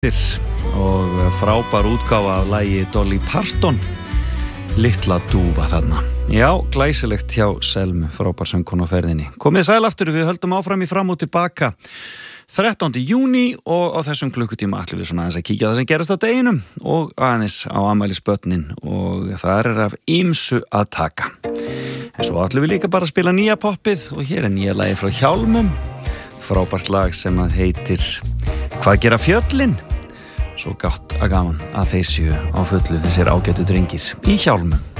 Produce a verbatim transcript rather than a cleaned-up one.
og frábær útgáfa af lagi Dolly Parton, Litla dúfa þarna. Já, glæsilegt hjá Selmu, frábær söngkona á ferðinni. Komið sæl aftur, við höldum áfram í fram og tilbaka þrettánda júní og á þessum klukkutíma ætlum við svona aðeins að kíkja það sem gerast á deginum og aðeins á afmælisbörnin og það er af ýmsu að taka. En svo ætlum við líka bara að spila nýja poppið og hér er nýja lagi frá Hjálmum, frábært lag sem að heitir Hvað gera fjöllin? Svo gátt að gaman að þeir séu á fullu þessir ágætu drengir í Hjálmum.